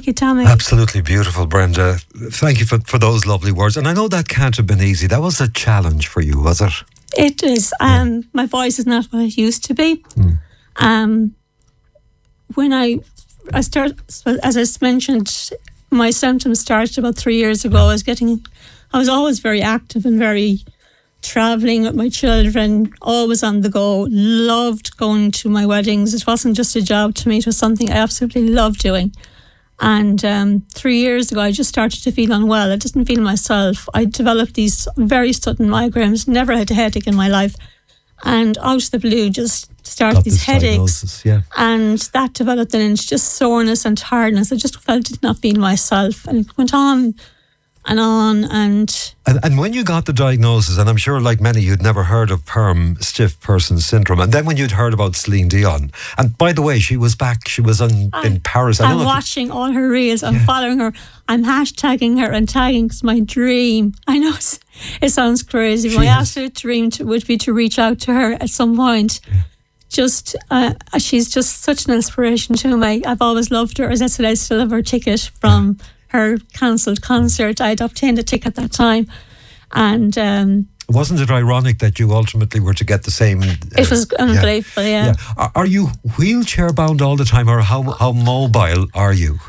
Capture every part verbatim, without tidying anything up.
Thank you, Tommy. Absolutely beautiful, Brenda. Thank you for, for those lovely words. And I know that can't have been easy. That was a challenge for you, was it? It is. Um, yeah. My voice is not what it used to be. Mm. Um, when I, I start, as I mentioned, my symptoms started about three years ago. I was getting, I was always very active and very travelling with my children, always on the go, loved going to my weddings. It wasn't just a job to me, it was something I absolutely loved doing. And um, three years ago, I just started to feel unwell. I didn't feel myself. I developed these very sudden migraines, never had a headache in my life. And out of the blue, just started these headaches. Yeah. And that developed then into just soreness and tiredness. I just felt I did not feel myself. And it went on and on and, and and when you got the diagnosis, and I'm sure like many you'd never heard of P E R M, stiff person syndrome, and then when you'd heard about Celine Dion, and by the way, she was back, she was in, I, in Paris. I I'm watching you, all her reels, I'm yeah. following her, I'm hashtagging her and tagging. It's my dream. I know it's, it sounds crazy, but my absolute dream to, would be to reach out to her at some point. Yeah. Just uh, she's just such an inspiration to me. I've always loved her. As I said, I still have her ticket from yeah. her cancelled concert. I'd obtained a ticket at that time, and um, wasn't it ironic that you ultimately were to get the same? Uh, it was unbelievable. Yeah. yeah. yeah. Are, are you wheelchair bound all the time, or how how mobile are you?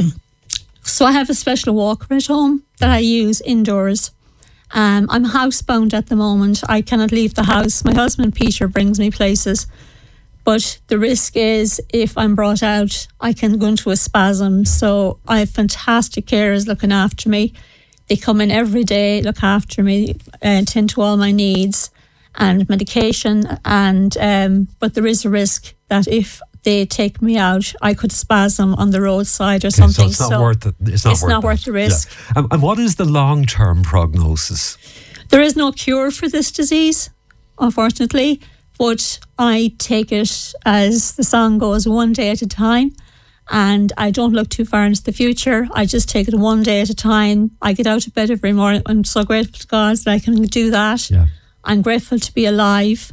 So I have a special walker at home that I use indoors. Um, I'm housebound at the moment. I cannot leave the house. My husband Peter brings me places. But the risk is if I'm brought out, I can go into a spasm. So I have fantastic carers looking after me. They come in every day, look after me, uh, attend to all my needs and medication. And um, but there is a risk that if they take me out, I could spasm on the roadside or okay, something. So it's not so worth it. It's not, it's worth, not worth the risk. Yeah. And, and what is the long-term prognosis? There is no cure for this disease, unfortunately. But I take it, as the song goes, one day at a time. And I don't look too far into the future. I just take it one day at a time. I get out of bed every morning. I'm so grateful to God that I can do that. Yeah. I'm grateful to be alive.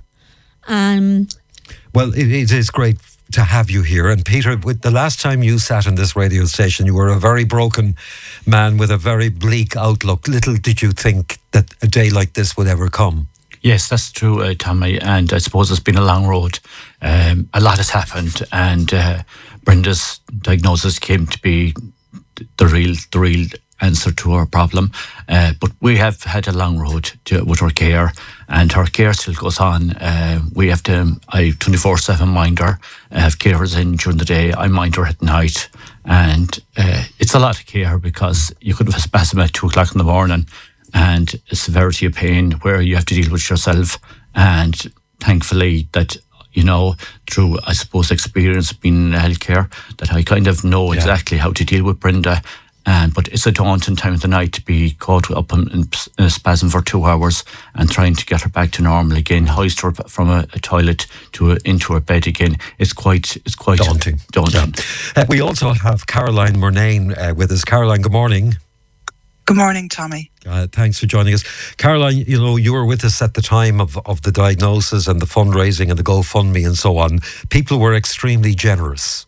Um, well, it, it is great to have you here. And Peter, with the last time you sat in this radio station, you were a very broken man with a very bleak outlook. Little did you think that a day like this would ever come. Yes, that's true, uh, Tommy, and I suppose it's been a long road. Um, a lot has happened, and uh, Brenda's diagnosis came to be the real, the real answer to our problem. Uh, but we have had a long road to, with her care, and her care still goes on. Uh, we have to, I twenty-four seven mind her. I have carers in during the day. I mind her at night, and uh, it's a lot of care because you could have a spasm at two o'clock in the morning. And a severity of pain where you have to deal with yourself. And thankfully that, you know, through, I suppose, experience of being in healthcare, that I kind of know yeah. exactly how to deal with Brenda. And but it's a daunting time of the night to be caught up in, in a spasm for two hours and trying to get her back to normal again, hoist her from a, a toilet to a, into her bed again. It's quite, it's quite daunting. daunting. Yeah. Uh, we also have Caroline Murnane uh, with us. Caroline, good morning. Good morning, Tommy. Uh, thanks for joining us. Caroline, you know, you were with us at the time of, of the diagnosis and the fundraising and the GoFundMe and so on. People were extremely generous.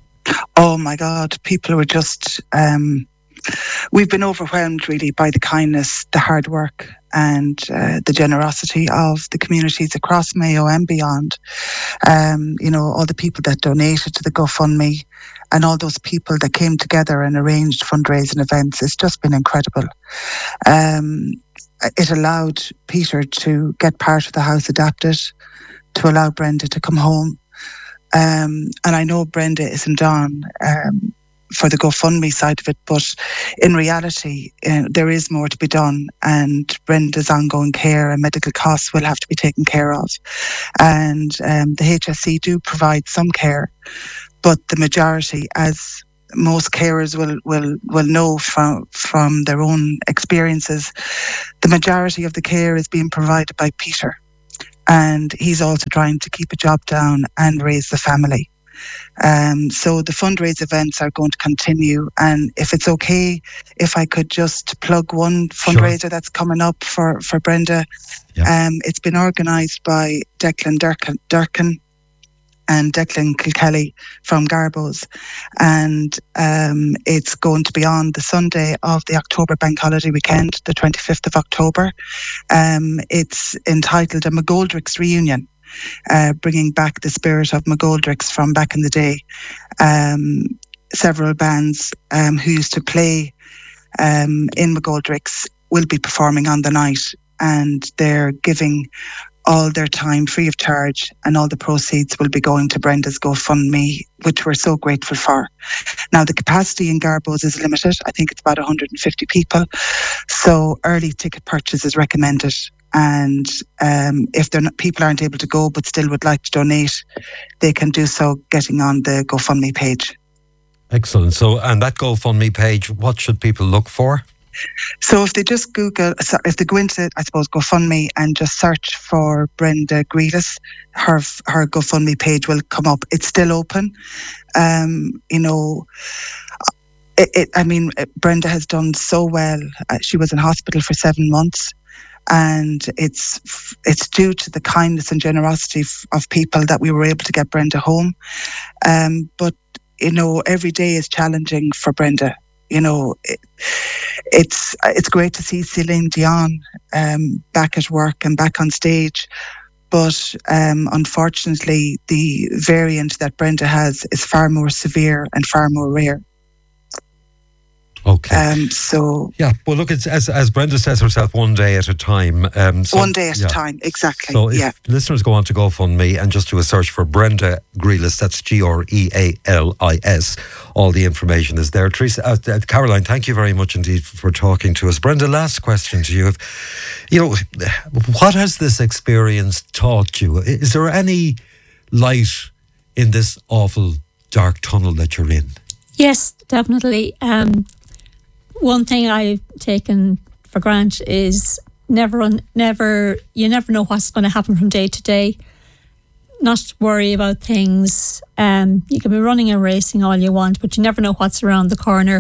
Oh my God, people were just, um, we've been overwhelmed really by the kindness, the hard work and uh, the generosity of the communities across Mayo and beyond. Um, you know, all the people that donated to the GoFundMe and all those people that came together and arranged fundraising events. It's just been incredible. Um, it allowed Peter to get part of the house adapted, to allow Brenda to come home. Um, and I know Brenda isn't on um, for the GoFundMe side of it, but in reality, uh, there is more to be done, and Brenda's ongoing care and medical costs will have to be taken care of. And um, the H S C do provide some care, but the majority, as most carers will, will, will know from, from their own experiences, the majority of the care is being provided by Peter. And he's also trying to keep a job down and raise the family. Um, so the fundraise events are going to continue. And if it's okay, if I could just plug one fundraiser sure. that's coming up for, for Brenda. Yeah. Um, it's been organised by Declan Durkin, Durkin and Declan Kilkelly from Garbo's. And um, it's going to be on the Sunday of the October Bank Holiday weekend, the twenty-fifth of October. Um, it's entitled A McGoldricks Reunion, uh, bringing back the spirit of McGoldricks from back in the day. Um, several bands um, who used to play um, in McGoldricks will be performing on the night, and they're giving all their time free of charge, and all the proceeds will be going to Brenda's GoFundMe, which we're so grateful for. Now, the capacity in Garbo's is limited. I think it's about one hundred fifty people. So early ticket purchase is recommended. And um, if they're not, people aren't able to go but still would like to donate, they can do so getting on the GoFundMe page. Excellent. So, and that GoFundMe page, what should people look for? So if they just Google, if they go into, I suppose, GoFundMe and just search for Brenda Grealis, her her GoFundMe page will come up. It's still open. Um, you know, it, it, I mean, Brenda has done so well. Uh, she was in hospital for seven months. And it's it's due to the kindness and generosity of people that we were able to get Brenda home. Um, but, you know, every day is challenging for Brenda. You know, it, it's it's great to see Celine Dion um, back at work and back on stage. But um, unfortunately, the variant that Brenda has is far more severe and far more rare. Okay. Um, so yeah, well, look, it's as as Brenda says herself, one day at a time. Um, so, one day at yeah. a time, exactly. So if yeah. listeners go on to GoFundMe and just do a search for Brenda Grealis, that's G R E A L I S. All the information is there. Teresa, uh, uh, Caroline, thank you very much indeed for talking to us. Brenda, last question to you. You know, what has this experience taught you? Is there any light in this awful dark tunnel that you're in? Yes, definitely. Um, one thing I've taken for granted is never, un, never, you never know what's going to happen from day to day. Not to worry about things. Um, you can be running and racing all you want, but you never know what's around the corner.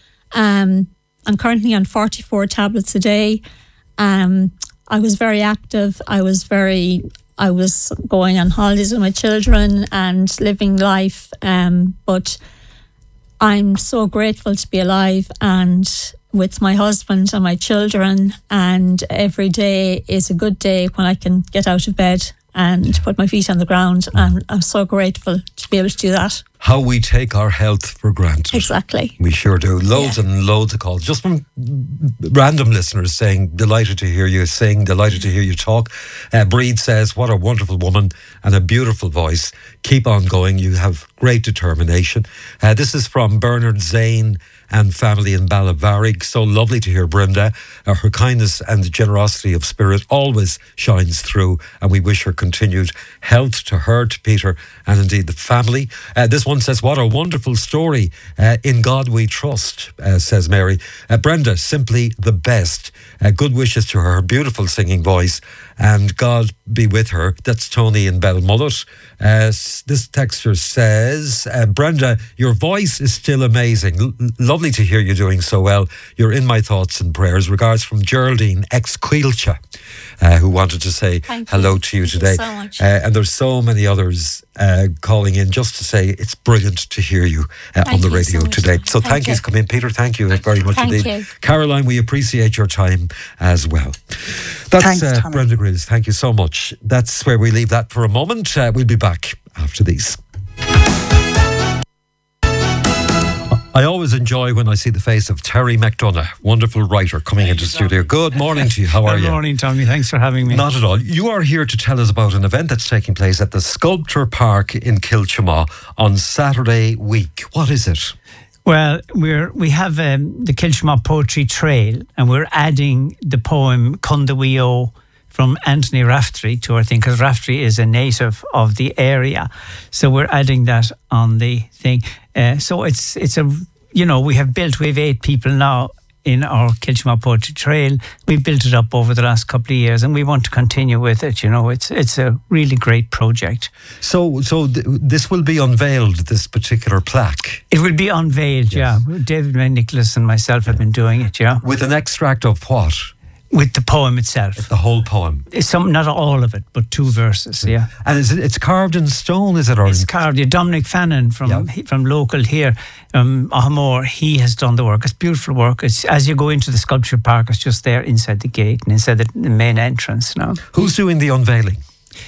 Um, I'm currently on forty-four tablets a day. Um, I was very active. I was very, I was going on holidays with my children and living life. Um, but I'm so grateful to be alive and with my husband and my children, and every day is a good day when I can get out of bed and put my feet on the ground, and I'm so grateful to be able to do that. How we take our health for granted. Exactly. We sure do. Loads yeah. and loads of calls. Just from random listeners saying, delighted to hear you sing, delighted to hear you talk. Uh, Breed says, what a wonderful woman and a beautiful voice. Keep on going. You have great determination. Uh, this is from Bernard Zane and family in Ballavarig. So lovely to hear Brenda. Uh, her kindness and generosity of spirit always shines through, and we wish her continued health, to her, to Peter, and indeed the family. Uh, this one says, what a wonderful story. Uh, in God we trust, uh, says Mary. Uh, Brenda, simply the best. Uh, good wishes to her, her beautiful singing voice, and God be with her. That's Tony in Belmullet. Uh, this texter says, uh, Brenda, your voice is still amazing. L- lovely to hear you doing so well. You're in my thoughts and prayers. Regards from Geraldine ex Quilcha, uh, who wanted to say Thank hello you. to you Thank today. you so much. Uh, and there's so many others uh, calling in just to say it's brilliant to hear you uh, on the radio so today. So thank, thank you for coming in, Peter. Thank you very much thank indeed. You. Caroline, we appreciate your time as well. That's Thanks, uh, Brenda Grealis. Thank you so much. That's where we leave that for a moment. Uh, we'll be back after these. I always enjoy when I see the face of Terry McDonough, wonderful writer, coming into studio. Good morning to you. How are you? Good morning, Tommy. Thanks for having me. Not at all. You are here to tell us about an event that's taking place at the Sculptor Park in Kilchama on Saturday week. What is it? Well, we're we have um, the Kilchama Poetry Trail, and we're adding the poem Cunda Wio from Anthony Raftery to our thing, because Raftery is a native of the area. So we're adding that on the thing. Uh, so it's it's a, you know, we have built, we have eight people now in our Kilchama Poetry Trail. We've built it up over the last couple of years, and we want to continue with it. You know, it's it's a really great project. So so th- this will be unveiled, this particular plaque? It will be unveiled, yes. yeah. David May Nicholas and myself have been doing it, yeah. With an extract of what? With the poem itself. The whole poem. It's some, not all of it, but two verses, yeah. And is it, it's carved in stone, is it? Or it's in... carved. Yeah, Dominic Fannin from Yeah. he, from local here, um, Ahamore, he has done the work. It's beautiful work. It's, as you go into the sculpture park, it's just there inside the gate and inside the, the main entrance now. Who's doing the unveiling?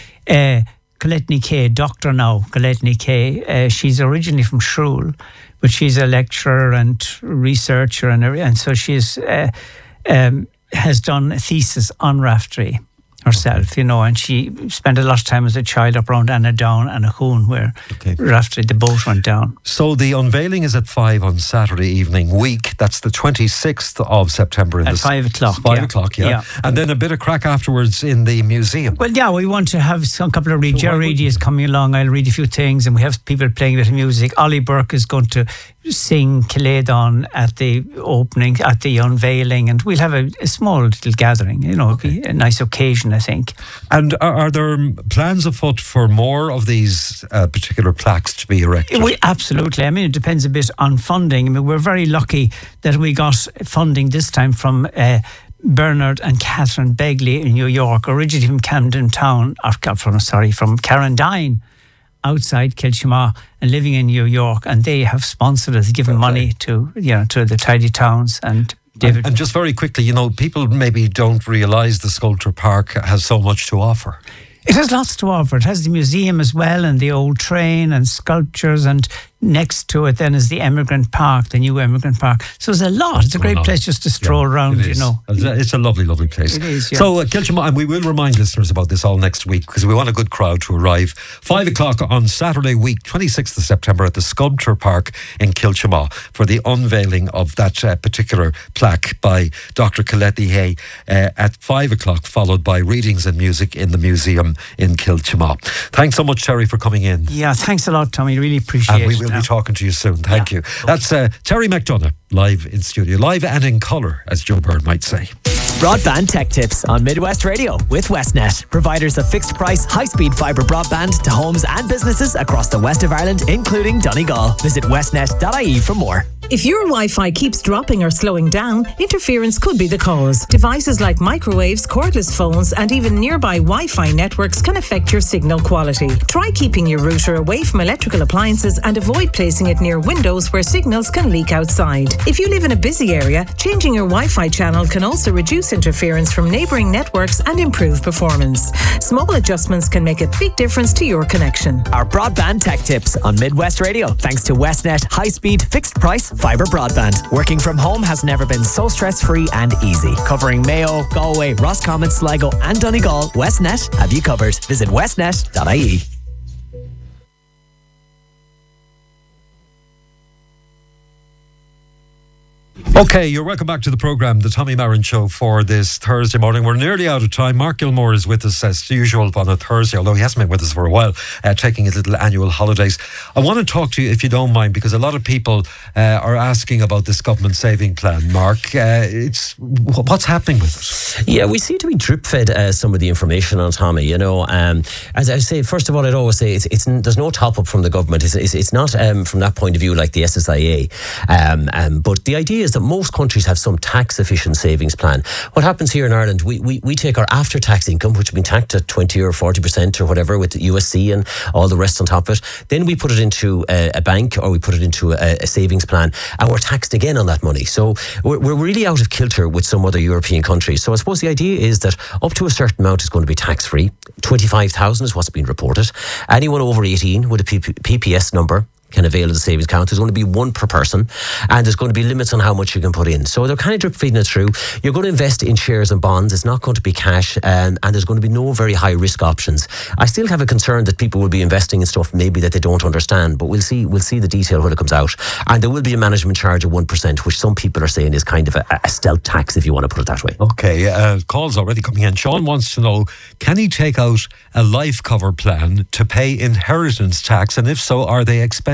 Uh, Coletni Kay, doctor now, Coletni Kay. Uh, she's originally from Shrule, but she's a lecturer and researcher, and, and so she's... Uh, um, has done a thesis on Raftery herself, okay. you know, and she spent a lot of time as a child up around Annadown and Ahoon, where okay. Raftery, the boat went down. So the unveiling is at five on Saturday evening week. That's the twenty-sixth of September. In at the five o'clock. Five yeah. o'clock, yeah. yeah. And then a bit of crack afterwards in the museum. Well, yeah, we want to have some couple of read. Jerry Reedy is coming along. I'll read a few things, and we have people playing a bit of music. Ollie Burke is going to sing Kiledon at the opening, at the unveiling, and we'll have a, a small little gathering. You know, okay. it'll be a nice occasion, I think. And are, are there plans afoot for more of these uh, particular plaques to be erected? We, absolutely. I mean, it depends a bit on funding. I mean, we're very lucky that we got funding this time from uh, Bernard and Catherine Begley in New York, originally from Camden Town, or from, sorry, from Carrandine, outside Kilchima, and living in New York, and they have sponsored us, given okay. money to, you know, to the Tidy Towns and David. And, and just very quickly, you know, people maybe don't realise the Sculpture Park has so much to offer. It has lots to offer. It has the museum as well, and the old train and sculptures, and next to it then is the Emigrant Park, the new Emigrant Park. So there's a lot. It's a great place just to stroll yeah, around, you know. It's a lovely, lovely place. It is, yeah. So, uh, Kilchima, and we will remind listeners about this all next week because we want a good crowd to arrive. Five o'clock on Saturday week, twenty-sixth of September at the Sculpture Park in Kilchima for the unveiling of that uh, particular plaque by Doctor Coletni Hay uh, at five o'clock, followed by readings and music in the museum in Kilchima. Thanks so much, Terry, for coming in. Yeah, thanks a lot, Tommy. Really appreciate it. And we will now. be talking to you soon. Thank yeah. you. That's uh, Terry McDonough, live in studio. Live and in colour, as Joe Byrne might say. Broadband Tech Tips on Midwest Radio with Westnet. Providers of fixed price, high-speed fibre broadband to homes and businesses across the west of Ireland, including Donegal. Visit westnet dot I E for more. If your Wi-Fi keeps dropping or slowing down, interference could be the cause. Devices like microwaves, cordless phones, and even nearby Wi-Fi networks can affect your signal quality. Try keeping your router away from electrical appliances and avoid placing it near windows where signals can leak outside. If you live in a busy area, changing your Wi-Fi channel can also reduce interference from neighbouring networks and improve performance. Small adjustments can make a big difference to your connection. Our Broadband Tech Tips on Midwest Radio, thanks to Westnet high-speed, fixed-price fibre broadband. Working from home has never been so stress-free and easy. Covering Mayo, Galway, Roscommon, Sligo and Donegal, Westnet have you covered. Visit westnet dot I E. Okay, you're welcome back to the programme, the Tommy Marin Show, for this Thursday morning. We're nearly out of time. Mark Gilmore is with us as usual on a Thursday, although he hasn't been with us for a while, uh, taking his little annual holidays. I want to talk to you, if you don't mind, because a lot of people uh, are asking about this government saving plan. Mark, uh, it's what's happening with it? Yeah, we seem to be drip-fed uh, some of the information on Tommy. You know, um, as I say, first of all, I'd always say it's, it's there's no top-up from the government. It's, it's, it's not um, from that point of view like the S S I A. Um, um, but the idea is that most countries have some tax-efficient savings plan. What happens here in Ireland, we, we, we take our after-tax income, which has been taxed at twenty or forty percent or whatever with the U S C and all the rest on top of it. Then we put it into a, a bank or we put it into a, a savings plan and we're taxed again on that money. So we're, we're really out of kilter with some other European countries. So I suppose the idea is that up to a certain amount is going to be tax-free. twenty-five thousand is what's been reported. Anyone over eighteen with a P P S number can avail of the savings account. There's going to be one per person and there's going to be limits on how much you can put in. So they're kind of drip feeding it through. You're going to invest in shares and bonds. It's not going to be cash um, and there's going to be no very high risk options. I still have a concern that people will be investing in stuff maybe that they don't understand, but we'll see we'll see the detail when it comes out. And there will be a management charge of one percent, which some people are saying is kind of a, a stealth tax, if you want to put it that way. Okay, uh, calls already coming in. Sean wants to know, can he take out a life cover plan to pay inheritance tax, and if so, are they expensive?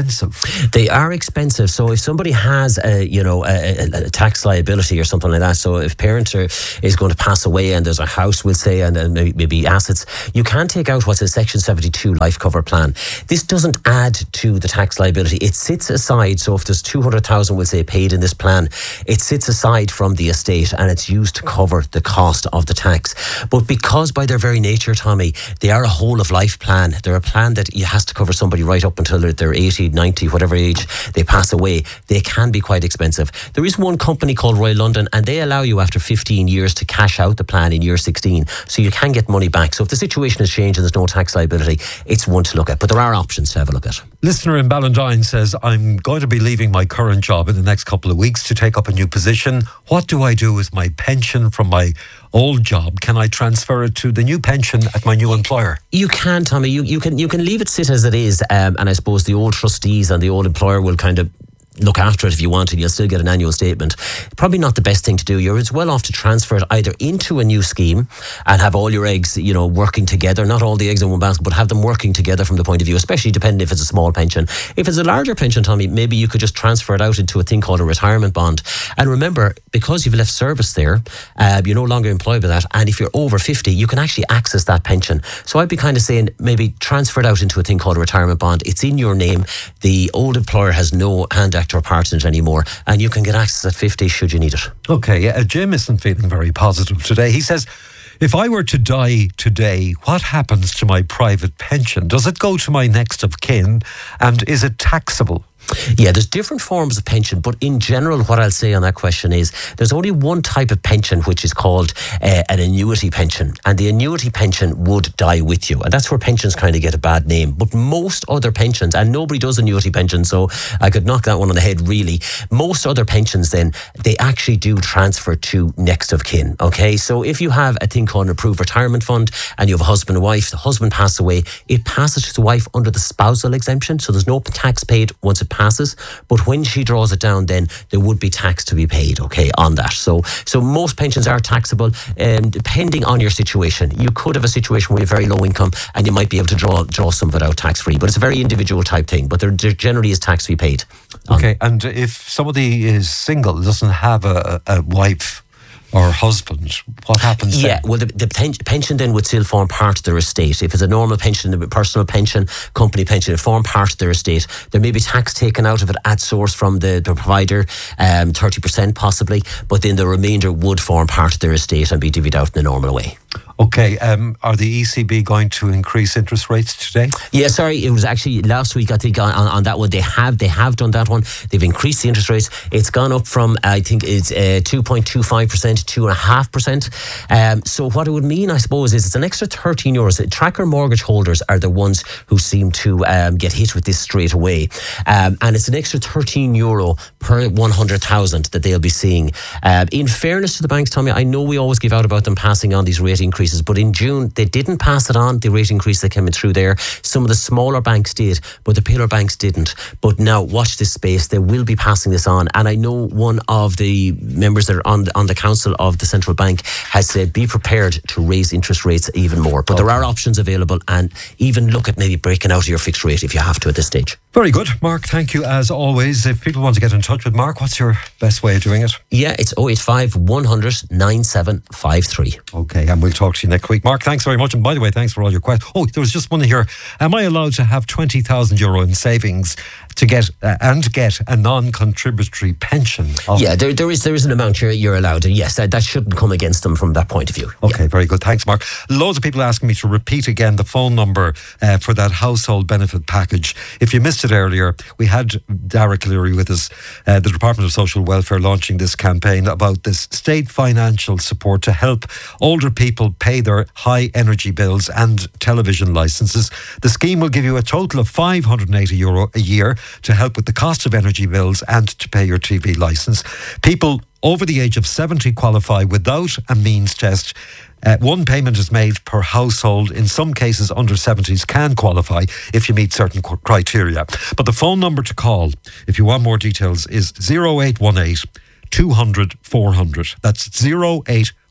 expensive? They are expensive. So if somebody has a, you know, a, a tax liability or something like that, so if parent are, is going to pass away and there's a house, we'll say, and, and maybe, maybe assets, you can take out what's a Section seventy-two life cover plan. This doesn't add to the tax liability. It sits aside. So if there's two hundred thousand, we'll say, paid in this plan, it sits aside from the estate and it's used to cover the cost of the tax. But because by their very nature, Tommy, they are a whole of life plan. They're a plan that has to cover somebody right up until they're, they're eighty, ninety, whatever age they pass away. They can be quite expensive. There is one company called Royal London, and they allow you after fifteen years to cash out the plan in year sixteen. So you can get money back. So if the situation has changed and there's no tax liability, it's one to look at. But there are options to have a look at. Listener in Ballantyne says, I'm going to be leaving my current job in the next couple of weeks to take up a new position. What do I do with my pension from my old job? Can I transfer it to the new pension at my new employer? You can, Tommy. You you can you can leave it sit as it is, um, and I suppose the old trustees and the old employer will kind of look after it if you want to. You'll still get an annual statement. Probably not the best thing to do. You're as well off to transfer it either into a new scheme and have all your eggs, you know, working together. Not all the eggs in one basket, but have them working together from the point of view, especially depending if it's a small pension. If it's a larger pension, Tommy, maybe you could just transfer it out into a thing called a retirement bond. And remember, because you've left service there, uh, you're no longer employed by that. And if you're over fifty, you can actually access that pension. So I'd be kind of saying maybe transfer it out into a thing called a retirement bond. It's in your name. The old employer has no hand or part in it anymore, and you can get access at fifty should you need it. Okay, uh, Jim isn't feeling very positive today. He says, if I were to die today, what happens to my private pension? Does it go to my next of kin, and is it taxable? Yeah, there's different forms of pension, but in general, what I'll say on that question is there's only one type of pension which is called uh, an annuity pension, and the annuity pension would die with you, and that's where pensions kind of get a bad name. But most other pensions, and nobody does annuity pensions, so I could knock that one on the head really. Most other pensions then, they actually do transfer to next of kin, okay? So if you have a thing called an approved retirement fund and you have a husband and wife, the husband passes away, it passes to the wife under the spousal exemption, so there's no tax paid once it passes, but when she draws it down, then there would be tax to be paid, okay, on that. So so most pensions are taxable, um, depending on your situation. You could have a situation where you have very low income and you might be able to draw draw some of it out tax free, but it's a very individual type thing, but there, there generally is tax to be paid. Okay, and if somebody is single, doesn't have a, a wife or husband, what happens Yeah, then? well, the, the pen, pension then would still form part of their estate. If it's a normal pension, a personal pension, company pension, it form part of their estate. There may be tax taken out of it at source from the, the provider, um, thirty percent possibly, but then the remainder would form part of their estate and be divvied out in the normal way. Okay, um, are the E C B going to increase interest rates today? Yeah, sorry, it was actually last week, I think, on, on that one. They have they have done that one. They've increased the interest rates. It's gone up from, I think, it's uh, two point two five percent to two point five percent. Um, so what it would mean, I suppose, is it's an extra thirteen euros. Tracker mortgage holders are the ones who seem to um, get hit with this straight away. Um, and it's an extra thirteen euro per one hundred thousand that they'll be seeing. Um, in fairness to the banks, Tommy, I know we always give out about them passing on these rate increases, but in June, they didn't pass it on, the rate increase that came in through there. Some of the smaller banks did, but the pillar banks didn't. But now, watch this space. They will be passing this on. And I know one of the members that are on, on the council of the central bank has said, be prepared to raise interest rates even more. But okay, there are options available, and even look at maybe breaking out of your fixed rate if you have to at this stage. Very good. Mark, thank you as always. If people want to get in touch with Mark, what's your best way of doing it? Yeah, it's oh eight five, one hundred, nine seven five three. Okay, and we'll talk to you next week. Mark, thanks very much. And by the way, thanks for all your questions. Oh, there was just one here. Am I allowed to have twenty thousand euro in savings to get uh, and get a non-contributory pension? Oh. Yeah, there, there is there is an amount you're, you're allowed. And yes, that, that shouldn't come against them from that point of view. Okay, yeah. Very good. Thanks, Mark. Loads of people asking me to repeat again the phone number uh, for that household benefit package. If you missed it earlier, we had Derek Leary with us, uh, the Department of Social Welfare, launching this campaign about this state financial support to help older people pay their high energy bills and television licenses. The scheme will give you a total of five hundred eighty euro a year to help with the cost of energy bills and to pay your T V licence. People over the age of seventy qualify without a means test. Uh, one payment is made per household. In some cases, under seventies can qualify if you meet certain qu- criteria. But the phone number to call, if you want more details, is zero eight one eight, two hundred, four hundred. That's zero eight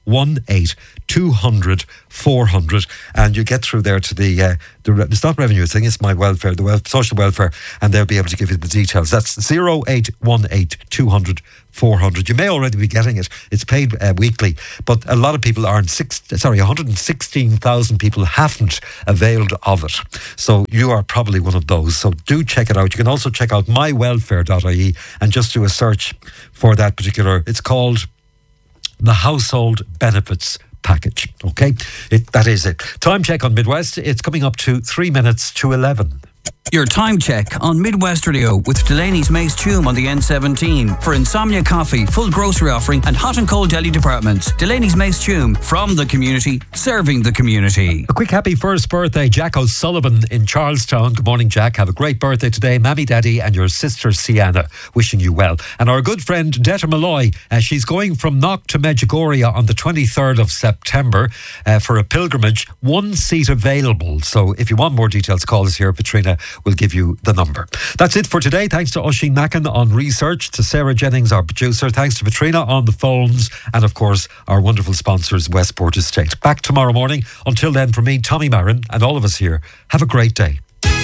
one eight two hundred four hundred, and you get through there to the, uh, the re- it's not revenue thing, it's my welfare, the wel- social welfare, and they'll be able to give you the details. That's zero eight one eight two hundred four hundred. You may already be getting it. It's paid uh, weekly, but a lot of people aren't. Six, sorry, one hundred sixteen thousand people haven't availed of it. So you are probably one of those. So do check it out. You can also check out my welfare dot I E and just do a search for that particular. It's called the Household Benefits Package. Okay, it, that is it. Time check on Midwest. It's coming up to three minutes to eleven. Your time check on Midwest Radio with Delaney's Mace Tume on the N seventeen. For Insomnia Coffee, full grocery offering and hot and cold deli departments. Delaney's Mace Tume, from the community, serving the community. A quick happy first birthday, Jack O'Sullivan in Charlestown. Good morning, Jack. Have a great birthday today. Mammy, Daddy and your sister Sienna wishing you well. And our good friend Detta Malloy, uh, she's going from Knock to Medjugorje on the twenty-third of September uh, for a pilgrimage. One seat available. So if you want more details, call us here. Katrina will give you the number. That's it for today. Thanks to Oisin Mackin on research, to Sarah Jennings, our producer. Thanks to Katrina on the phones, and of course our wonderful sponsors, Westport Estate. Back tomorrow morning. Until then, from me, Tommy Marin, and all of us here, have a great day.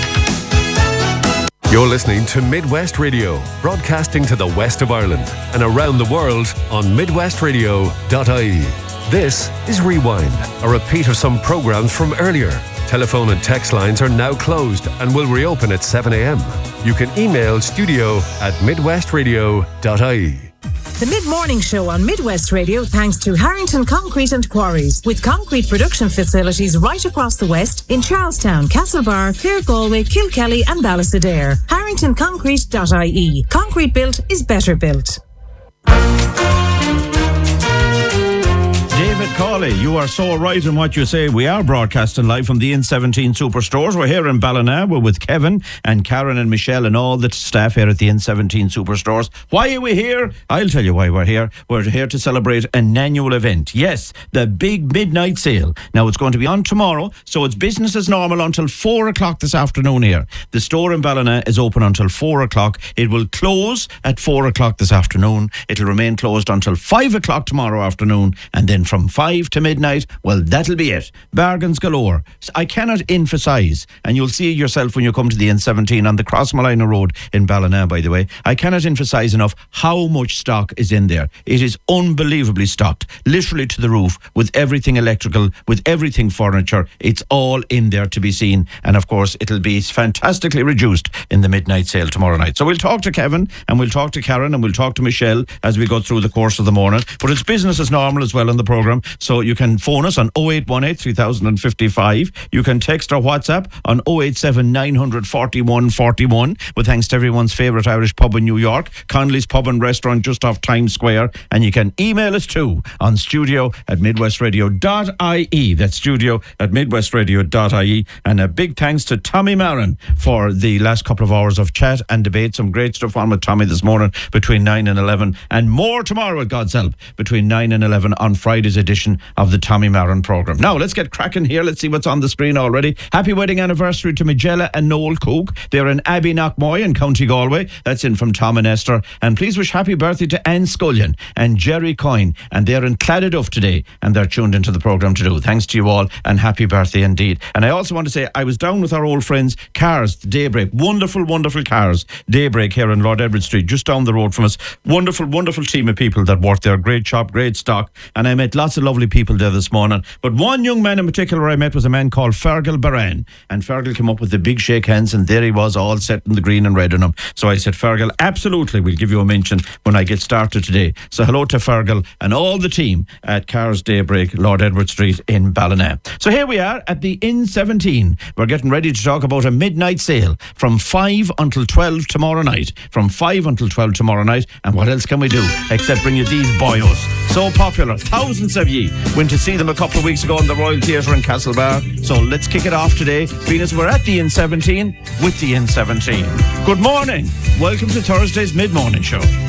You're listening to Midwest Radio, broadcasting to the west of Ireland and around the world on midwest radio dot I E. This is Rewind, a repeat of some programmes from earlier. Telephone and text lines are now closed and will reopen at seven a.m. You can email studio at midwest radio dot I E. The Mid-Morning Show on Midwest Radio thanks to Harrington Concrete and Quarries, with concrete production facilities right across the west in Charlestown, Castlebar, Clare, Galway, Kilkelly and Ballastadair. harrington concrete dot I E. Concrete built is better built. David Cawley, you are so right in what you say. We are broadcasting live from the N seventeen Superstores. We're here in Ballina. We're with Kevin and Karen and Michelle and all the staff here at the N seventeen Superstores. Why are we here? I'll tell you why we're here. We're here to celebrate an annual event. Yes, the big midnight sale. Now, it's going to be on tomorrow, so it's business as normal until four o'clock this afternoon here. The store in Ballina is open until four o'clock. It will close at four o'clock this afternoon. It'll remain closed until five o'clock tomorrow afternoon, and then from five to midnight, well, that'll be it. Bargains galore. I cannot emphasise, and you'll see it yourself when you come to the N seventeen on the Crossmalina Road in Ballina, by the way, I cannot emphasise enough how much stock is in there. It is unbelievably stocked, literally to the roof, with everything electrical, with everything furniture. It's all in there to be seen, and of course it'll be fantastically reduced in the midnight sale tomorrow night. So we'll talk to Kevin, and we'll talk to Karen, and we'll talk to Michelle as we go through the course of the morning, but it's business as normal as well on the programme. So you can phone us on oh eight one eight, three thousand fifty-five. You can text or WhatsApp on oh eight seven, nine four one, four one, with thanks to everyone's favourite Irish pub in New York, Connolly's Pub and Restaurant just off Times Square. And you can email us too on studio at midwest radio dot I E. That's studio at midwest radio dot I E. And a big thanks to Tommy Marin for the last couple of hours of chat and debate. Some great stuff on with Tommy this morning between nine and eleven, and more tomorrow with God's help between nine and eleven on Friday's edition of the Tommy Marin programme. Now, let's get cracking here. Let's see what's on the screen already. Happy wedding anniversary to Majella and Noel Cook. They're in Abbey Knockmoy in County Galway. That's in from Tom and Esther. And please wish happy birthday to Anne Scullion and Jerry Coyne. And they're in Cladaduff today, and they're tuned into the programme to do. Thanks to you all, and happy birthday indeed. And I also want to say, I was down with our old friends, Cars, Daybreak. Wonderful, wonderful Cars. Daybreak here in Lord Edward Street, just down the road from us. Wonderful, wonderful team of people that work there. Great shop, great stock. And I met lots of lovely people there this morning. But one young man in particular I met was a man called Fergal Baran. And Fergal came up with the big shake hands, and there he was, all set in the green and red on him. So I said, Fergal, absolutely, we'll give you a mention when I get started today. So hello to Fergal and all the team at Cars Daybreak, Lord Edward Street in Ballina. So here we are at the N seventeen. We're getting ready to talk about a midnight sale from five until twelve tomorrow night. From five until twelve tomorrow night. And what else can we do except bring you these boyos? So popular. Thousands of ye went to see them a couple of weeks ago in the Royal Theatre in Castlebar. So let's kick it off today, being as we're at the N seventeen with the N seventeen. Good morning. Welcome to Thursday's Mid-Morning Show.